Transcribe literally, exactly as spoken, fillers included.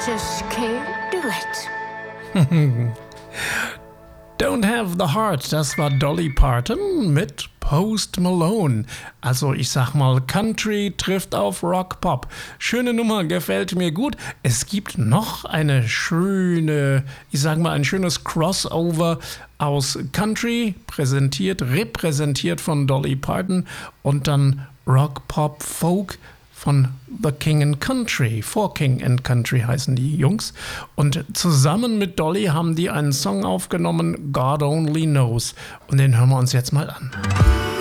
just can't do it. Don't Have the Heart, das war Dolly Parton mit Post Malone. Also ich sag mal, Country trifft auf Rock Pop. Schöne Nummer, gefällt mir gut. Es gibt noch eine schöne, ich sag mal, ein schönes Crossover aus Country, präsentiert, repräsentiert von Dolly Parton und dann Rock Pop Folk von The King and Country. For King and Country heißen die Jungs. Und zusammen mit Dolly haben die einen Song aufgenommen, God Only Knows. Und den hören wir uns jetzt mal an.